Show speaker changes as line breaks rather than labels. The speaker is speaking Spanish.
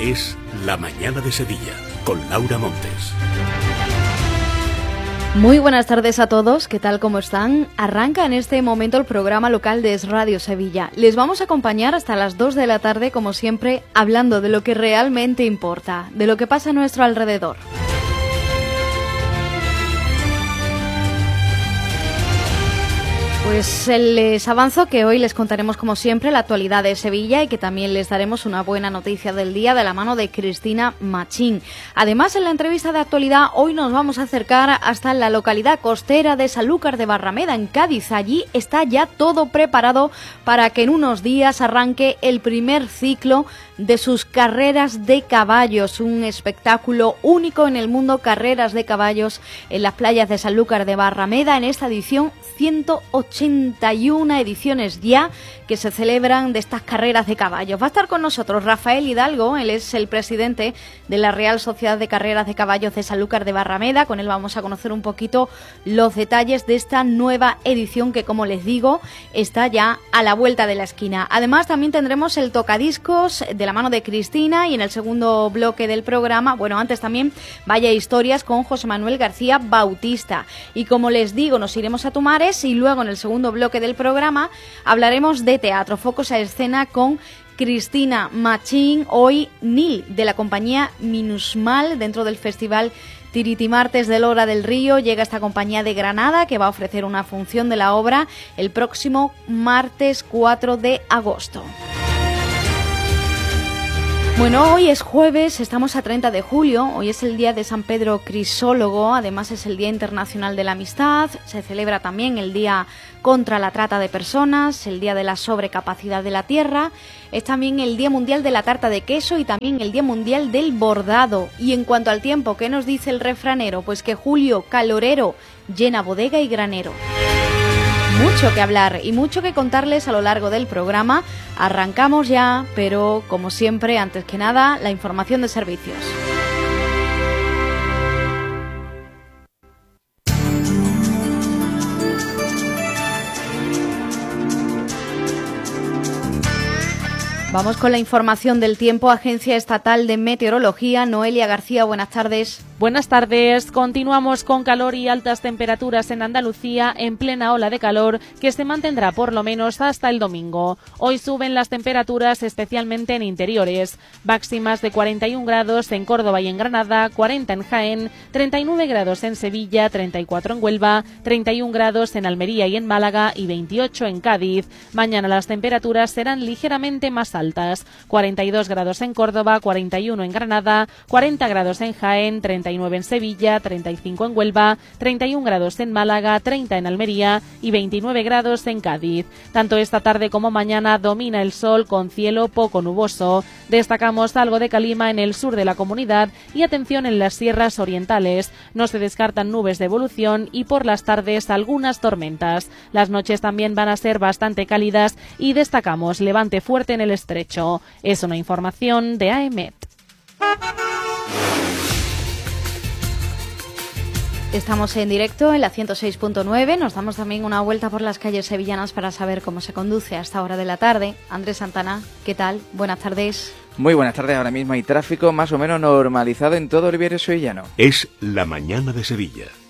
Es La Mañana de Sevilla, con Laura Montes.
Muy buenas tardes a todos, ¿qué tal? ¿Cómo están? Arranca en este momento el programa local de Es Radio Sevilla. Les vamos a acompañar hasta las 2 de la tarde, como siempre, hablando de lo que realmente importa, de lo que pasa a nuestro alrededor. Pues les avanzo que hoy les contaremos como siempre la actualidad de Sevilla y que también les daremos una buena noticia del día de la mano de Cristina Machín. Además, en la entrevista de actualidad hoy nos vamos a acercar hasta la localidad costera de Sanlúcar de Barrameda, en Cádiz. Allí está ya todo preparado para que en unos días arranque el primer ciclo de sus carreras de caballos, un espectáculo único en el mundo, carreras de caballos en las playas de Sanlúcar de Barrameda en esta edición 181 ediciones ya que se celebran de estas carreras de caballos. Va a estar con nosotros Rafael Hidalgo, él es el presidente de la Real Sociedad de Carreras de Caballos de Sanlúcar de Barrameda. Con él vamos a conocer un poquito los detalles de esta nueva edición que, como les digo, está ya a la vuelta de la esquina. Además, también tendremos el tocadiscos de la mano de Cristina y en el segundo bloque del programa, bueno, antes también Vaya Historias con José Manuel García Bautista. Y como les digo, nos iremos a Tumares y luego en el segundo bloque del programa hablaremos de teatro, focos a escena con Cristina Machín, hoy Nil de la compañía Minusmal dentro del festival Tiritimartes de Lora del Río. Llega esta compañía de Granada que va a ofrecer una función de la obra el próximo martes 4 de agosto. Bueno, hoy es jueves, estamos a 30 de julio, hoy es el día de San Pedro Crisólogo, además es el Día Internacional de la Amistad, se celebra también el Día contra la Trata de Personas, el Día de la Sobrecapacidad de la Tierra, es también el Día Mundial de la Tarta de Queso y también el Día Mundial del Bordado. Y en cuanto al tiempo, ¿qué nos dice el refranero? Pues que julio calorero llena bodega y granero. Mucho que hablar y mucho que contarles a lo largo del programa. Arrancamos ya, pero como siempre, antes que nada, la información de servicios. Vamos con la información del tiempo. Agencia Estatal de Meteorología, Noelia García, buenas tardes.
Buenas tardes. Continuamos con calor y altas temperaturas en Andalucía en plena ola de calor que se mantendrá por lo menos hasta el domingo. Hoy suben las temperaturas especialmente en interiores. Máximas de 41 grados en Córdoba y en Granada, 40 en Jaén, 39 grados en Sevilla, 34 en Huelva, 31 grados en Almería y en Málaga y 28 en Cádiz. Mañana las temperaturas serán ligeramente más altas. 42 grados en Córdoba, 41 en Granada, 40 grados en Jaén, 39 en Sevilla, 35 en Huelva, 31 grados en Málaga, 30 en Almería y 29 grados en Cádiz. Tanto esta tarde como mañana domina el sol con cielo poco nuboso. Destacamos algo de calima en el sur de la comunidad y atención en las sierras orientales. No se descartan nubes de evolución y por las tardes algunas tormentas. Las noches también van a ser bastante cálidas y destacamos levante fuerte en el estrecho. Es una información de AEMET.
Estamos en directo en la 106.9, nos damos también una vuelta por las calles sevillanas para saber cómo se conduce a esta hora de la tarde. Andrés Santana, ¿qué tal? Buenas tardes.
Muy buenas tardes, ahora mismo hay tráfico más o menos normalizado en todo el Riviera sevillano.
Es La Mañana de Sevilla,